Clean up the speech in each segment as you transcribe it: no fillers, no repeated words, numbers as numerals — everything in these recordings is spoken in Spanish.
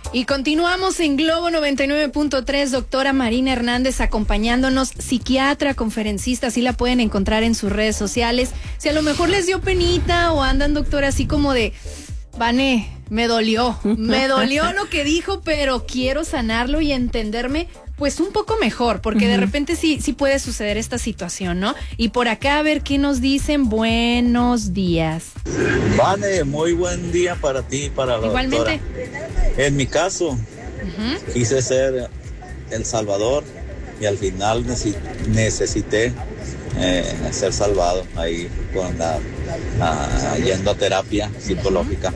Y continuamos en Globo 99.3, doctora Marina Hernández acompañándonos, psiquiatra, conferencista, así la pueden encontrar en sus redes sociales. Si a lo mejor les dio penita o andan, doctora, así como de, Vane, me dolió lo que dijo, pero quiero sanarlo y entenderme pues un poco mejor, porque de repente sí puede suceder esta situación, ¿no? Y por acá a ver qué nos dicen. Buenos días. Vane, muy buen día para ti y para la Igualmente. doctora. En mi caso, quise ser el salvador y al final necesité ser salvado ahí con yendo a terapia psicológica.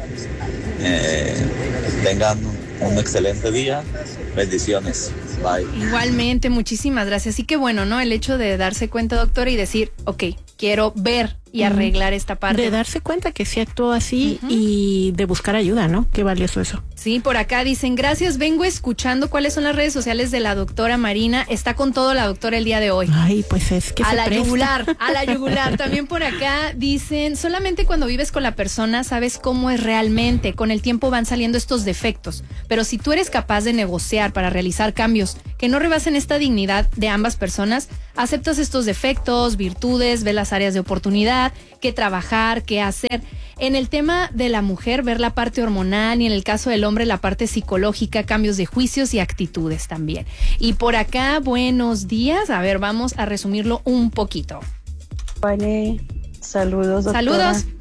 Tengan un excelente día. Bendiciones. Bye. Igualmente, muchísimas gracias. Y qué bueno, ¿no? El hecho de darse cuenta, doctora, y decir, ok, quiero ver y arreglar esta parte. De darse cuenta que sí actuó así y de buscar ayuda, ¿no? Qué valioso eso. Sí, por acá dicen, gracias, vengo escuchando cuáles son las redes sociales de la doctora Marina. Está con todo la doctora el día de hoy. Ay, pues es que a la yugular. También por acá dicen, solamente cuando vives con la persona sabes cómo es realmente. Con el tiempo van saliendo estos defectos. Pero si tú eres capaz de negociar para realizar cambios que no rebasen esta dignidad de ambas personas, aceptas estos defectos, virtudes, ves las áreas de oportunidad, qué trabajar, qué hacer. En el tema de la mujer, ver la parte hormonal, y en el caso del hombre, la parte psicológica, cambios de juicios y actitudes también. Y por acá, buenos días. A ver, vamos a resumirlo un poquito. Vale, saludos, doctora. Saludos.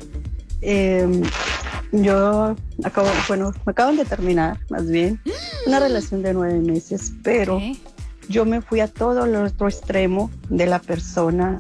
Me acaban de terminar, más bien, una relación de 9 meses, pero yo me fui a todo el otro extremo de la persona,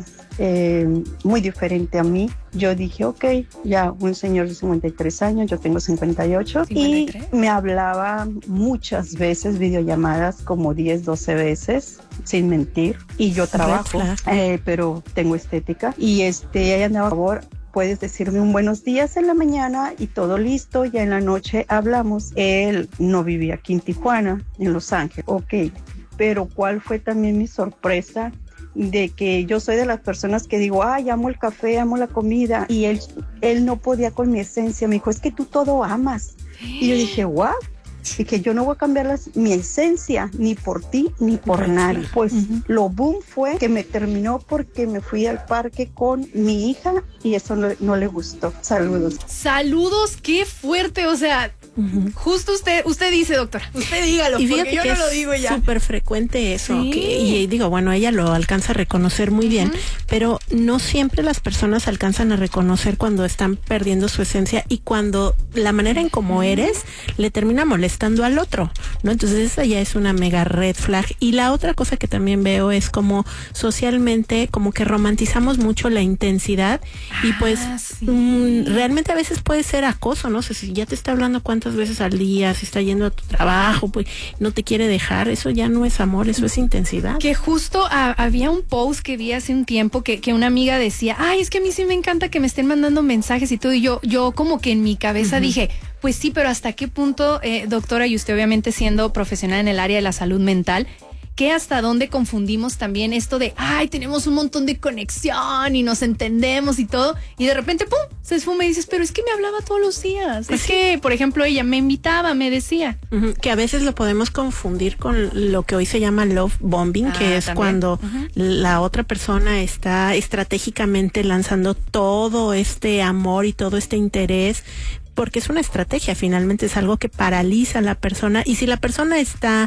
muy diferente a mí. Yo dije, ok, ya un señor de 53 años, yo tengo 58, 53. Y me hablaba muchas veces, videollamadas como 10, 12 veces, sin mentir, y yo trabajo, pero tengo estética, y ella andaba, por favor, puedes decirme un buenos días en la mañana y todo listo, ya en la noche hablamos. Él no vivía aquí en Tijuana, en Los Ángeles, ok, pero ¿cuál fue también mi sorpresa? De que yo soy de las personas que digo, ay, amo el café, amo la comida, y él no podía con mi esencia, me dijo, es que tú todo amas, y yo dije, what? Y que yo no voy a cambiar mi esencia, ni por ti, ni por nadie. Pues lo boom fue que me terminó porque me fui al parque con mi hija y eso no le gustó. Saludos. Saludos, qué fuerte, o sea, justo usted dice, doctora, usted dígalo, y porque yo no lo digo ya. Es súper frecuente eso, y digo, bueno, ella lo alcanza a reconocer muy bien, pero no siempre las personas alcanzan a reconocer cuando están perdiendo su esencia y cuando la manera en cómo eres le termina molestando al otro, ¿no? Entonces esa ya es una mega red flag. Y la otra cosa que también veo es como socialmente como que romantizamos mucho la intensidad y pues realmente a veces puede ser acoso, ¿no? O sea, si ya te está hablando cuántas veces al día, si está yendo a tu trabajo, pues no te quiere dejar, eso ya no es amor, eso es intensidad. Que justo había un post que vi hace un tiempo que una amiga decía, ay, es que a mí sí me encanta que me estén mandando mensajes y todo, y yo como que en mi cabeza dije, pues sí, pero ¿hasta qué punto, doctora, y usted obviamente siendo profesional en el área de la salud mental, que hasta dónde confundimos también esto de, ay, tenemos un montón de conexión y nos entendemos y todo, y de repente, pum, se esfuma y dices, pero es que me hablaba todos los días. Pues es que, por ejemplo, ella me invitaba, me decía. Que a veces lo podemos confundir con lo que hoy se llama love bombing, que es también cuando la otra persona está estratégicamente lanzando todo este amor y todo este interés, porque es una estrategia, finalmente es algo que paraliza a la persona, y si la persona está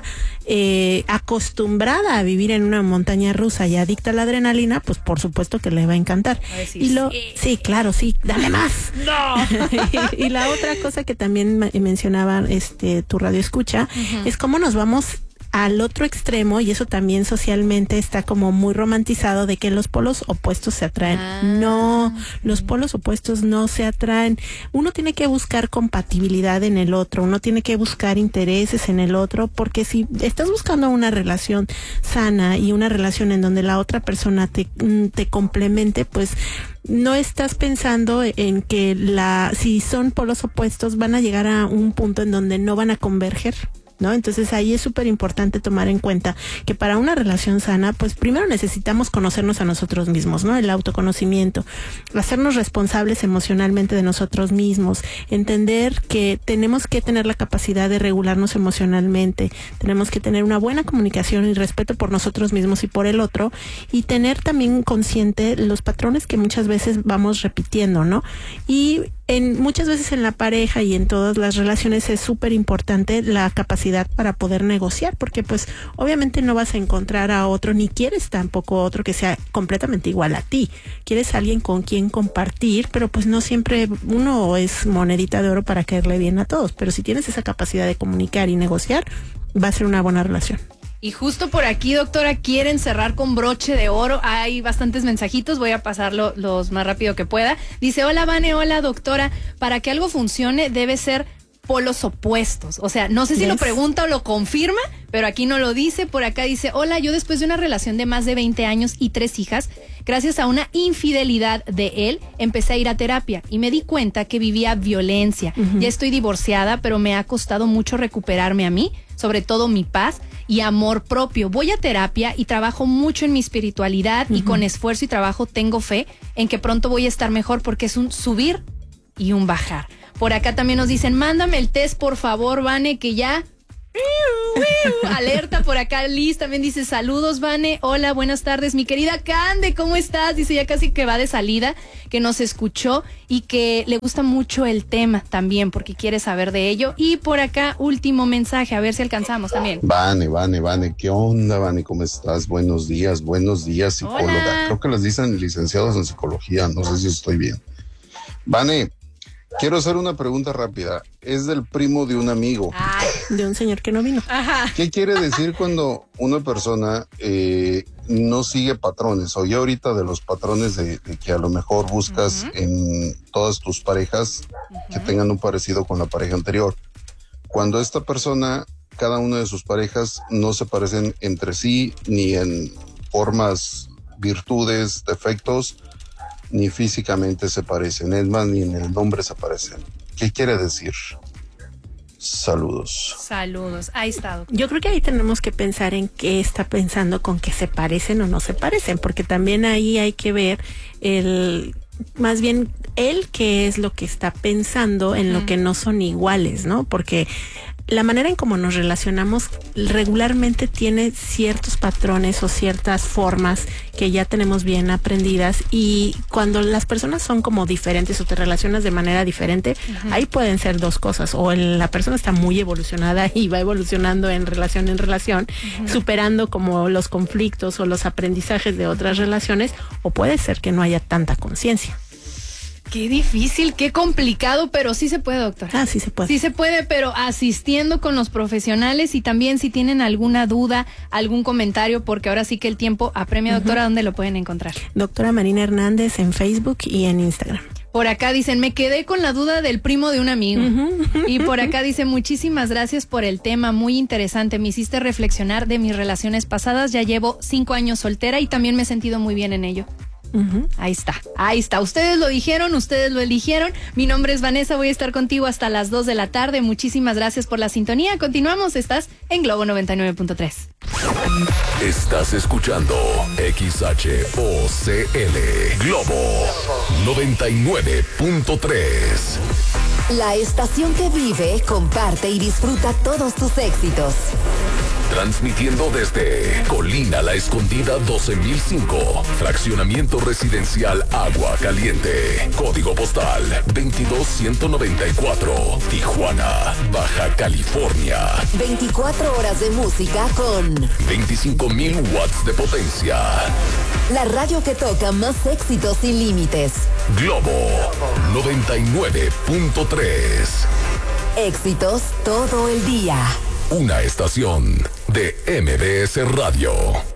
acostumbrada a vivir en una montaña rusa y adicta a la adrenalina, pues por supuesto que le va a encantar. Sí, claro, sí, dame más. No. y la otra cosa que también mencionaba tu radio escucha es cómo nos vamos al otro extremo, y eso también socialmente está como muy romantizado, de que los polos opuestos se atraen. No, los polos opuestos no se atraen. Uno tiene que buscar compatibilidad en el otro, uno tiene que buscar intereses en el otro, porque si estás buscando una relación sana y una relación en donde la otra persona te complemente, pues no estás pensando en que si son polos opuestos van a llegar a un punto en donde no van a converger. ¿no? Entonces ahí es súper importante tomar en cuenta que para una relación sana, pues primero necesitamos conocernos a nosotros mismos, ¿no? El autoconocimiento, hacernos responsables emocionalmente de nosotros mismos, entender que tenemos que tener la capacidad de regularnos emocionalmente, tenemos que tener una buena comunicación y respeto por nosotros mismos y por el otro, y tener también consciente los patrones que muchas veces vamos repitiendo, ¿no? Y muchas veces en la pareja y en todas las relaciones es súper importante la capacidad para poder negociar, porque pues obviamente no vas a encontrar a otro, ni quieres tampoco otro que sea completamente igual a ti. Quieres a alguien con quien compartir, pero pues no siempre uno es monedita de oro para caerle bien a todos, pero si tienes esa capacidad de comunicar y negociar, va a ser una buena relación. Y justo por aquí, doctora, quieren cerrar con broche de oro. Hay bastantes mensajitos, voy a pasarlo los más rápido que pueda. Dice, hola Vane, hola doctora, para que algo funcione debe ser polos opuestos. O sea, no sé si lo pregunta o lo confirma, pero aquí no lo dice. Por acá dice, hola, yo después de una relación de más de 20 años y 3 hijas, gracias a una infidelidad de él, empecé a ir a terapia y me di cuenta que vivía violencia. Ya estoy divorciada, pero me ha costado mucho recuperarme a mí, sobre todo mi paz y amor propio. Voy a terapia y trabajo mucho en mi espiritualidad y con esfuerzo y trabajo tengo fe en que pronto voy a estar mejor, porque es un subir y un bajar. Por acá también nos dicen, mándame el test por favor, Vane, que ya... Alerta por acá. Liz también dice, saludos Vane, hola, buenas tardes, mi querida Cande, ¿cómo estás? Dice ya casi que va de salida, que nos escuchó y que le gusta mucho el tema también porque quiere saber de ello. Y por acá último mensaje, a ver si alcanzamos también. Vane, ¿qué onda, Vane? ¿Cómo estás? Buenos días, psicóloga. Hola. Creo que les dicen licenciados en psicología, no sé si estoy bien. Vane, quiero hacer una pregunta rápida. Es del primo de un amigo. Ay, de un señor que no vino. Ajá. ¿Qué quiere decir cuando una persona no sigue patrones? O ya ahorita de los patrones de que a lo mejor buscas en todas tus parejas que tengan un parecido con la pareja anterior. Cuando esta persona, cada una de sus parejas no se parecen entre sí, ni en formas, virtudes, defectos, ni físicamente se parecen, es más, ni en el nombre se parecen. ¿Qué quiere decir? Saludos. Saludos, ahí está, doctor. Yo creo que ahí tenemos que pensar en qué está pensando con que se parecen o no se parecen, porque también ahí hay que ver más bien él qué es lo que está pensando en lo que no son iguales, ¿no? Porque la manera en cómo nos relacionamos regularmente tiene ciertos patrones o ciertas formas que ya tenemos bien aprendidas, y cuando las personas son como diferentes o te relacionas de manera diferente, ahí pueden ser dos cosas: o la persona está muy evolucionada y va evolucionando en relación, superando como los conflictos o los aprendizajes de otras relaciones, o puede ser que no haya tanta conciencia. Qué difícil, qué complicado, pero sí se puede, doctora. Ah, sí se puede. Sí se puede, pero asistiendo con los profesionales, y también si tienen alguna duda, algún comentario, porque ahora sí que el tiempo apremia. Doctora, ¿dónde lo pueden encontrar? Doctora Marina Hernández en Facebook y en Instagram. Por acá dicen, me quedé con la duda del primo de un amigo. Y por acá dice, muchísimas gracias por el tema, muy interesante. Me hiciste reflexionar de mis relaciones pasadas. Ya llevo 5 años soltera y también me he sentido muy bien en ello. Ahí está. Ustedes lo dijeron, ustedes lo eligieron. Mi nombre es Vanessa, voy a estar contigo hasta las 2 de la tarde. Muchísimas gracias por la sintonía. Continuamos, estás en Globo 99.3. Estás escuchando XHOCL Globo 99.3. La estación que vive, comparte y disfruta todos tus éxitos. Transmitiendo desde Colina La Escondida 12005, fraccionamiento residencial Agua Caliente, código postal 22194, Tijuana, Baja California. 24 horas de música con 25,000 watts de potencia. La radio que toca más éxitos sin límites. Globo 99.3. Éxitos todo el día. Una estación de MBS Radio.